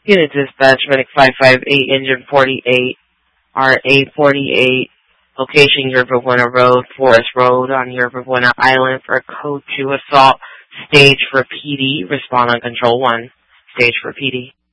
Unit Dispatch, Medic 558, Engine 48, RA48, location Yerba Buena Road, Forest Road on Yerba Buena Island for Code 2 assault, stage for PD, respond on Control 1, stage for PD.